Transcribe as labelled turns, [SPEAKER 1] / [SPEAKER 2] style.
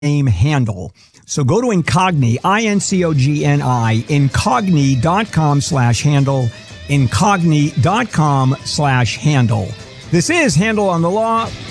[SPEAKER 1] name Handle. So go to Incogni, Incogni, incogni.com/handle, incogni.com/handle. This is Handle on the Law.